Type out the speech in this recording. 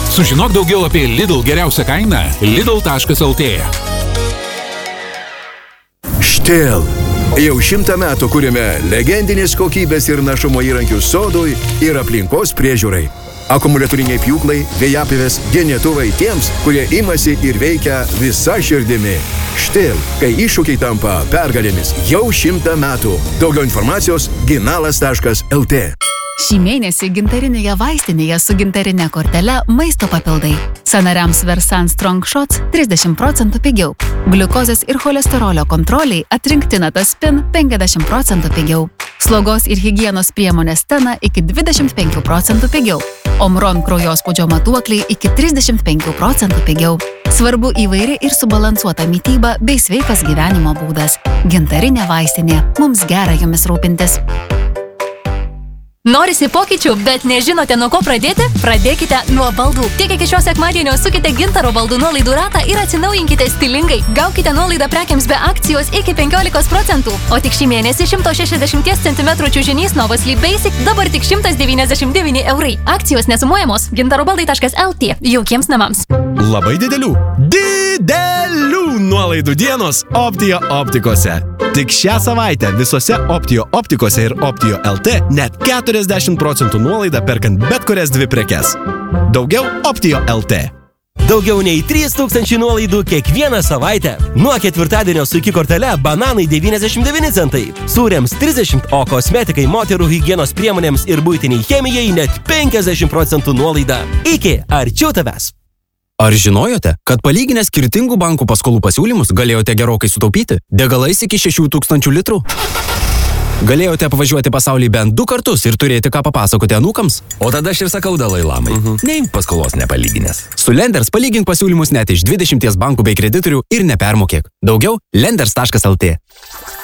Sužinok daugiau apie Lidl geriausią kainą lidl.lt. Štel. Jau 100 metų kūrėme legendinės kokybės ir našumo įrankius sodui ir aplinkos priežiūrai. Akumuliatoriniai pjūklai, vėjapivės, genėtuvai tiems, kurie imasi ir veikia visa širdimi. Štel, kai iššūkiai tampa pergalėmis, jau 100 metų. Daugiau informacijos ginalas.lt. Šį mėnesį gintarinėje vaistinėje su gintarinė kortele maisto papildai. Sąnariams Versan Strong Shots 30% pigiau. Gliukozės ir cholesterolio kontroliai atrinkti Nataspin 50% pigiau. Slogos ir higienos priemonės Tena iki 25% pigiau. Omron kraujospūdžio matuokliai iki 35% pigiau. Svarbu įvairi ir subalansuota mityba bei sveikas gyvenimo būdas. Gintarinė vaistinė. Mums gera jomis rūpintis. Norisi pokyčių, bet nežinote nuo ko pradėti? Pradėkite nuo baldų. Tik iki šio sekmadienio sukite gintaro baldų nuolaidų ratą ir atsinaujinkite stilingai. Gaukite nuolaidą prekiams be akcijos iki 15%. O tik šį mėnesį 160 cm čiužinys Nova Sleep Basic dabar tik 199 eurai. Akcijos nesumuojamos. gintarobaldai.lt. Jaukiems namams. Labai didelių nuolaidų dienos Optija optikose. Tik šią savaitę visose Optijo optikose ir Optijo LT net 40% nuolaida perkant bet kurias 2 prekes. Daugiau Optijo LT. Daugiau nei 3000 nuolaidų kiekvieną savaitę. Nuo ketvirtadienio su iki kortele bananai 99 centai, sūriams 30, o kosmetikai, moterų higienos priemonėms ir buitiniai chemijai net 50% nuolaida. Iki arčiau tavęs. Ar žinojote, kad palyginę skirtingų bankų paskolų pasiūlymus galėjote gerokai sutaupyti? Degalais iki 6000 litrų? Galėjote apvažiuoti pasaulį bent 2 kartus ir turėti ką papasakoti anūkams? O tada aš ir sakau Dalai Lamai. Neimk paskolos nepalyginęs. Su Lenders palygink pasiūlymus net iš 20 bankų bei kreditorių ir nepermokėk. Daugiau lenders.lt.